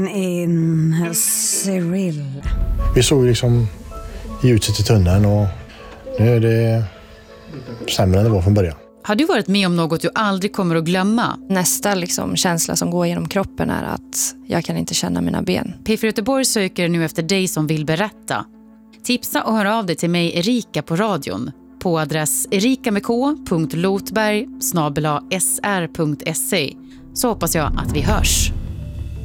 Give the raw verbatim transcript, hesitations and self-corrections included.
In Cyril. Vi såg liksom ljuset i tunneln och nu är det sämre än det var från början. Har du varit med om något du aldrig kommer att glömma? Nästa liksom, känsla som går genom kroppen är att jag kan inte känna mina ben. P fyra Göteborg söker nu efter dig som vill berätta. Tipsa och hör av dig till mig Erika på radion på adress erikamk.lotberg snabel-a sr punkt se, så hoppas jag att vi hörs.